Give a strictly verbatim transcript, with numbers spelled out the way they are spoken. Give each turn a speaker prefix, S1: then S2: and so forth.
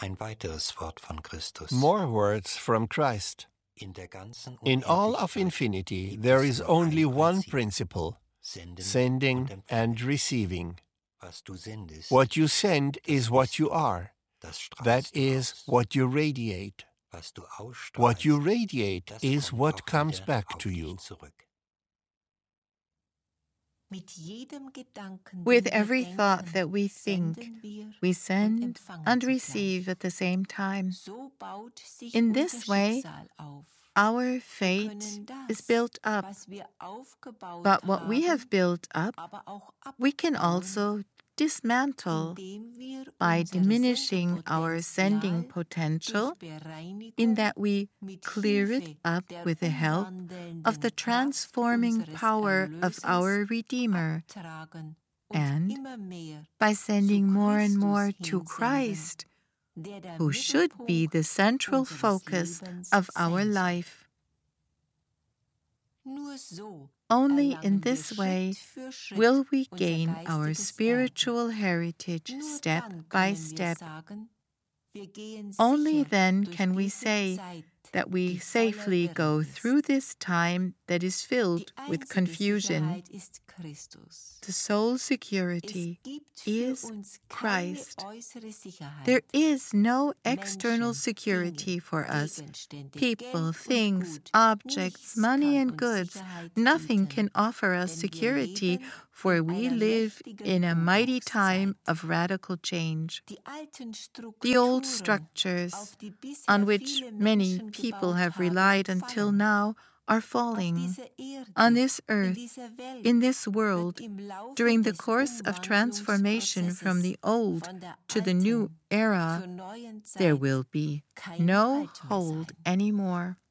S1: Ein weiteres Wort von Christus.
S2: More words from Christ.
S1: In der ganzen
S2: In all of
S1: Unendlichkeit
S2: infinity,
S1: gibt
S2: there
S1: es
S2: is
S1: nur
S2: only
S1: ein
S2: one
S1: Prinzip.
S2: principle,
S1: Senden
S2: sending
S1: und empfangen.
S2: and receiving.
S1: Was du sendest,
S2: What you send is what you are.
S1: das strahlst
S2: That
S1: du
S2: is
S1: aus.
S2: what you radiate.
S1: Was du ausstrahlst,
S2: What you radiate
S1: das
S2: is
S1: kommt
S2: what
S1: auch
S2: comes
S1: wieder
S2: back
S1: auf
S2: to
S1: dich
S2: you.
S1: zurück.
S3: With every thought that we think, we send and receive at the same time. In this way, our fate is built up. But what we have built up, we can also dismantle by diminishing our sending potential, in that we clear it up with the help of the transforming power of our Redeemer, and by sending more and more to Christ, who should be the central focus of our life. Only in this way will we gain our spiritual heritage step by step. Only then can we say that we safely go through this time that is filled with confusion. The sole security is Christ. There is no external security for us. People, things, objects, money, and goods, nothing can offer us security, for we live in a mighty time of radical change. The old structures on which many people have relied until now are falling. On this earth, in this world, during the course of transformation from the old to the new era, there will be no hold anymore.